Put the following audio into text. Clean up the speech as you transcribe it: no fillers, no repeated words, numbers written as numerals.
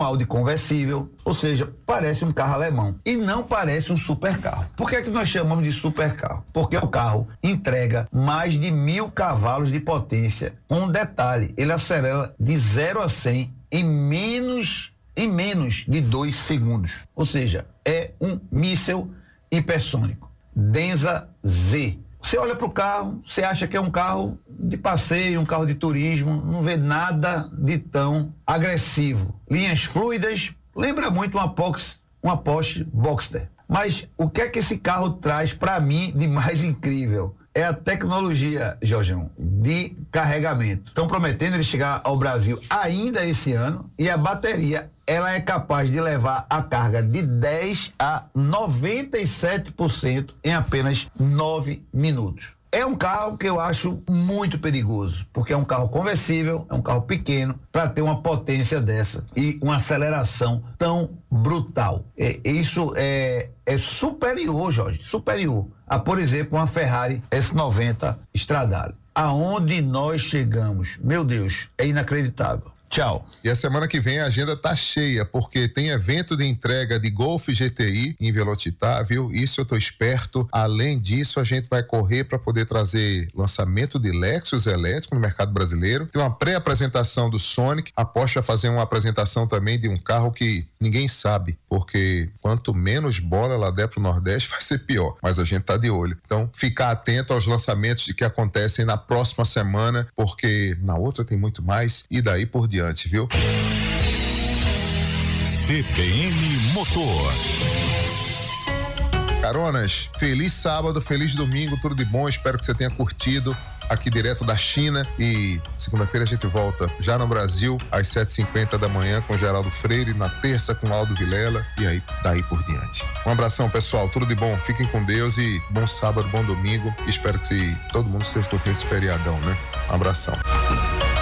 Audi conversível, ou seja, parece um carro alemão e não parece um supercarro. Por que é que nós chamamos de supercarro? Porque o carro entrega mais de 1.000 cavalos de potência. Um detalhe, ele acelera de 0 a 100 em menos de 2 segundos. Ou seja, é um míssil hipersônico. Denza Z. Você olha para o carro, você acha que é um carro de passeio, um carro de turismo, não vê nada de tão agressivo. Linhas fluidas, lembra muito uma Porsche Boxster. Mas o que é que esse carro traz para mim de mais incrível? É a tecnologia, Jorgeão, de carregamento. Estão prometendo ele chegar ao Brasil ainda esse ano e a bateria, ela é capaz de levar a carga de 10 a 97% em apenas 9 minutos. É um carro que eu acho muito perigoso, porque é um carro conversível, é um carro pequeno, para ter uma potência dessa e uma aceleração tão brutal. Isso é superior, Jorge, superior a, por exemplo, uma Ferrari S90 Stradale. Aonde nós chegamos, meu Deus, é inacreditável. Tchau. E a semana que vem a agenda tá cheia, porque tem evento de entrega de Golf GTI em Velocitar, viu? Isso eu tô esperto. Além disso, a gente vai correr para poder trazer lançamento de Lexus elétrico no mercado brasileiro. Tem uma pré-apresentação do Sonic. A Porsche vai fazer uma apresentação também de um carro que ninguém sabe, porque quanto menos bola ela der pro Nordeste, vai ser pior. Mas a gente tá de olho. Então, ficar atento aos lançamentos de que acontecem na próxima semana, porque na outra tem muito mais e daí por diante. Viu? CBN Motor. Caronas, feliz sábado, feliz domingo, tudo de bom, espero que você tenha curtido aqui direto da China e segunda-feira a gente volta já no Brasil às 7h50 da manhã com Geraldo Freire, na terça com Aldo Vilela e aí daí por diante. Um abração, pessoal, tudo de bom, fiquem com Deus e bom sábado, bom domingo, espero que todo mundo esteja curtindo esse feriadão, né? Um abração.